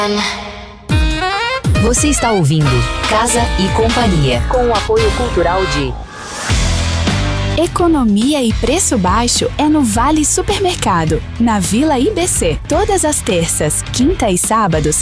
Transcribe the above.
Você está ouvindo Casa e Companhia, com o apoio cultural de Economia e preço baixo é no Vale Supermercado, na Vila IBC. Todas as terças, quinta e sábados,